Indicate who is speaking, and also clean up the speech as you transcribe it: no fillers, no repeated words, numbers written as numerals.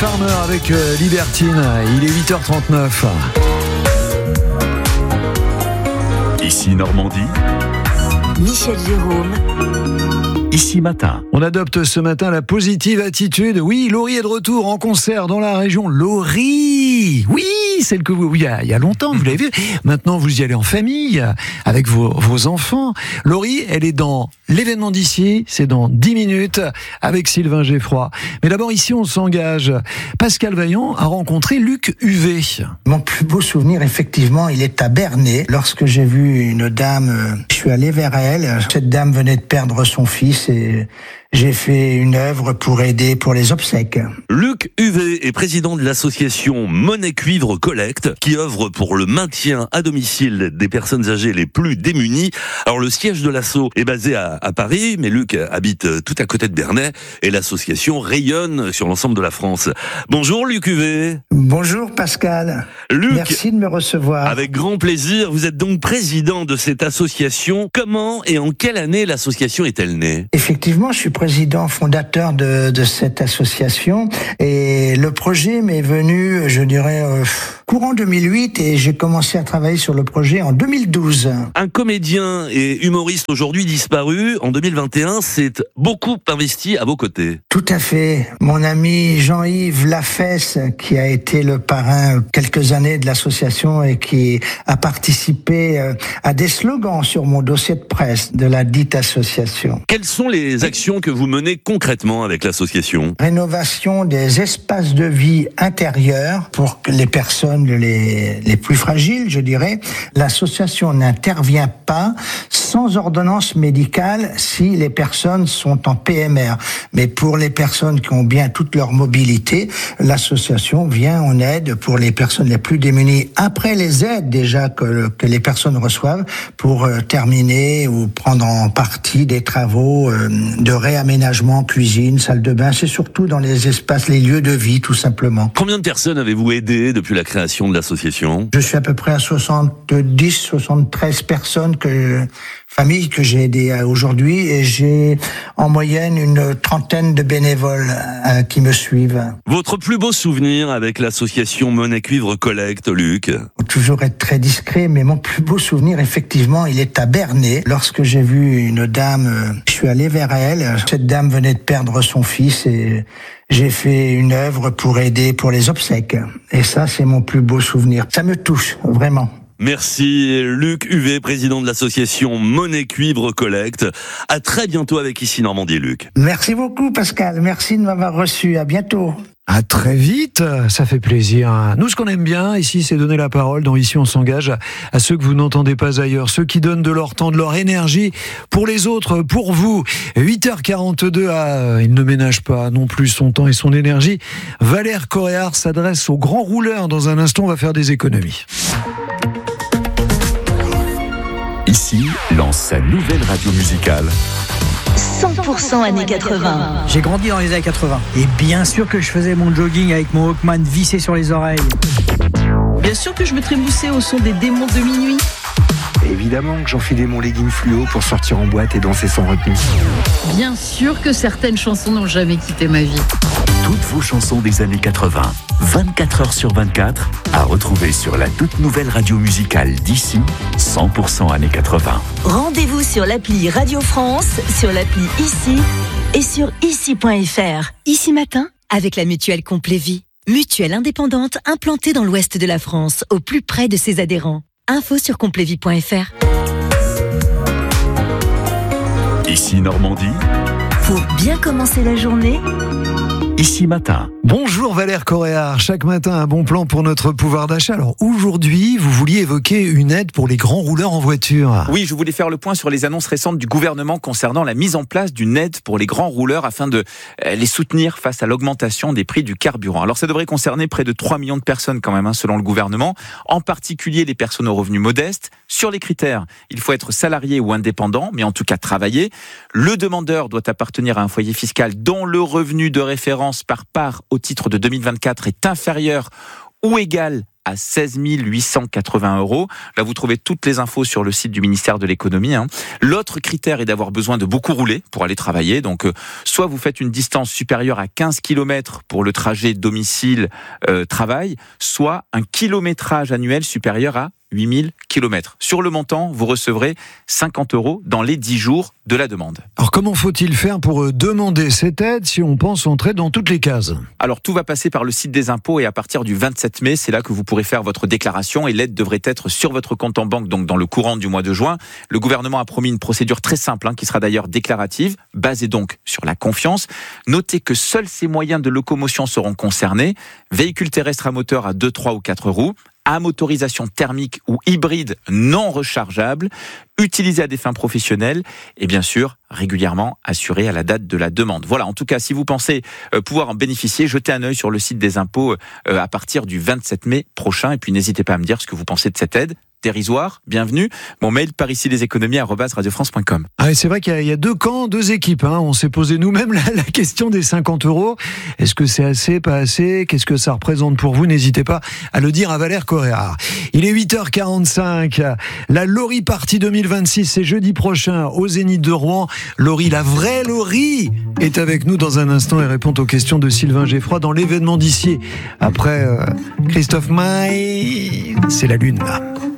Speaker 1: Farmer avec Libertine. Il est 8h39.
Speaker 2: Ici Normandie.
Speaker 3: Michel Jérôme.
Speaker 2: Ici Matin.
Speaker 1: On adopte ce matin la positive attitude. Oui, Laurie est de retour en concert dans la région. Laurie! Oui, celle que vous, il y a longtemps, vous l'avez vu. Maintenant, vous y allez en famille, avec vos enfants. Laurie, elle est dans l'événement d'ici. C'est dans 10 minutes, avec Sylvain Geffroy. Mais d'abord, ici, on s'engage. Pascal Vaillant a rencontré Luc Huvet.
Speaker 4: Mon plus beau souvenir, effectivement, il est à Bernay. Lorsque j'ai vu une dame, je suis allé vers elle. Cette dame venait de perdre son fils. Et j'ai fait une œuvre pour aider pour les obsèques.
Speaker 2: Luc Huvet est président de l'association Monnaie Cuivre Collect, qui œuvre pour le maintien à domicile des personnes âgées les plus démunies. Alors le siège de l'asso est basé à Paris, mais Luc habite tout à côté de Bernay et l'association rayonne sur l'ensemble de la France. Bonjour Luc Huvet.
Speaker 4: Bonjour Pascal.
Speaker 2: Luc,
Speaker 4: merci de me recevoir.
Speaker 2: Avec grand plaisir. Vous êtes donc président de cette association. Comment et en quelle année l'association est-elle née ?
Speaker 4: Effectivement, je suis président fondateur de cette association et le projet m'est venu, je dirais, courant 2008 et j'ai commencé à travailler sur le projet en 2012.
Speaker 2: Un comédien et humoriste aujourd'hui disparu, en 2021, s'est beaucoup investi à vos côtés.
Speaker 4: Tout à fait. Mon ami Jean-Yves Lafesse, qui a été le parrain quelques années de l'association et qui a participé à des slogans sur mon dossier de presse de la dite association.
Speaker 2: Quelles sont les actions que vous menez concrètement avec l'association ?
Speaker 4: Rénovation des espaces de vie intérieurs pour les personnes les plus fragiles, je dirais. L'association n'intervient pas sans ordonnance médicale si les personnes sont en PMR. Mais pour les personnes qui ont bien toute leur mobilité, l'association vient en aide pour les personnes les plus démunies. Après les aides déjà que les personnes reçoivent pour terminer ou prendre en partie des travaux de réaménagement, cuisine, salle de bain. C'est surtout dans les espaces, les lieux de vie tout simplement.
Speaker 2: Combien de personnes avez-vous aidé depuis la création de l'association ?
Speaker 4: Je suis à peu près à 73 personnes familles que j'ai aidées aujourd'hui et j'ai en moyenne une trentaine de bénévoles qui me suivent.
Speaker 2: Votre plus beau souvenir avec l'association Monnaie Cuivre Collect, Luc ?
Speaker 4: Faut toujours être très discret, mais mon plus beau souvenir, effectivement, il est à Bernay. Lorsque j'ai vu une dame, je suis allé vers elle. Cette dame venait de perdre son fils et j'ai fait une œuvre pour aider pour les obsèques. Et ça, c'est mon plus beau souvenir. Ça me touche, vraiment.
Speaker 2: Merci Luc Huvet, président de l'association Monnaie Cuivre Collect. À très bientôt avec Ici Normandie, Luc.
Speaker 4: Merci beaucoup Pascal, merci de m'avoir reçu. À bientôt.
Speaker 1: À très vite, ça fait plaisir. Nous, ce qu'on aime bien ici, c'est donner la parole. Dans Ici, on s'engage à ceux que vous n'entendez pas ailleurs, ceux qui donnent de leur temps, de leur énergie pour les autres, pour vous. 8h42, il ne ménage pas non plus son temps et son énergie. Valère Coréard s'adresse aux grands rouleurs. Dans un instant, on va faire des économies.
Speaker 2: Ici lance sa nouvelle radio musicale.
Speaker 3: 100% années 80.
Speaker 5: J'ai grandi dans les années 80. Et bien sûr que je faisais mon jogging avec mon Walkman vissé sur les oreilles.
Speaker 6: Bien sûr que je me trémoussais au son des démons de minuit.
Speaker 7: Évidemment que j'enfilais mon legging fluo pour sortir en boîte et danser sans retenue.
Speaker 6: Bien sûr que certaines chansons n'ont jamais quitté ma vie.
Speaker 2: Toutes vos chansons des années 80, 24 heures sur 24, à retrouver sur la toute nouvelle radio musicale d'ici, 100% années 80.
Speaker 3: Rendez-vous sur l'appli Radio France, sur l'appli Ici et sur ici.fr. Ici Matin, avec la mutuelle Complet Vie. Mutuelle indépendante implantée dans l'ouest de la France, au plus près de ses adhérents. Info sur completvie.fr.
Speaker 2: Ici Normandie.
Speaker 3: Pour bien commencer la journée,
Speaker 2: Ici Matin.
Speaker 1: Bonjour Valère Coréard, chaque matin un bon plan pour notre pouvoir d'achat. Alors aujourd'hui, vous vouliez évoquer une aide pour les grands rouleurs en voiture.
Speaker 8: Oui, je voulais faire le point sur les annonces récentes du gouvernement concernant la mise en place d'une aide pour les grands rouleurs afin de les soutenir face à l'augmentation des prix du carburant. Alors ça devrait concerner près de 3 millions de personnes quand même, selon le gouvernement, en particulier les personnes aux revenus modestes. Sur les critères, il faut être salarié ou indépendant, mais en tout cas travailler. Le demandeur doit appartenir à un foyer fiscal dont le revenu de référence par part au titre de 2024 est inférieur ou égal à 16 880 €. Là, vous trouvez toutes les infos sur le site du ministère de l'économie. L'autre critère est d'avoir besoin de beaucoup rouler pour aller travailler. Donc, soit vous faites une distance supérieure à 15 km pour le trajet domicile-travail, soit un kilométrage annuel supérieur à 8000 km. Sur le montant, vous recevrez 50 € dans les 10 jours de la demande.
Speaker 1: Alors comment faut-il faire pour demander cette aide si on pense entrer dans toutes les cases ?
Speaker 8: Alors tout va passer par le site des impôts et à partir du 27 mai, c'est là que vous pourrez faire votre déclaration et l'aide devrait être sur votre compte en banque, donc dans le courant du mois de juin. Le gouvernement a promis une procédure très simple qui sera d'ailleurs déclarative, basée donc sur la confiance. Notez que seuls ces moyens de locomotion seront concernés, véhicules terrestres à moteur à 2, 3 ou 4 roues, à motorisation thermique ou hybride non rechargeable, utilisé à des fins professionnelles et bien sûr régulièrement assuré à la date de la demande. Voilà, en tout cas, si vous pensez pouvoir en bénéficier, jetez un œil sur le site des impôts à partir du 27 mai prochain et puis n'hésitez pas à me dire ce que vous pensez de cette aide. Dérisoire, bienvenue. Mon mail par ici leséconomies@radiofrance.com.
Speaker 1: Ah, et c'est vrai qu'il y a deux camps, deux équipes. On s'est posé nous-mêmes la question des 50 €. Est-ce que c'est assez, pas assez ? Qu'est-ce que ça représente pour vous ? N'hésitez pas à le dire à Valère Correa. Il est 8h45. La Laurie Party 2026, c'est jeudi prochain au Zénith de Rouen. Laurie, la vraie Laurie, est avec nous dans un instant et répond aux questions de Sylvain Geffroy dans l'événement d'ici. Après Christophe Maé, c'est la lune là.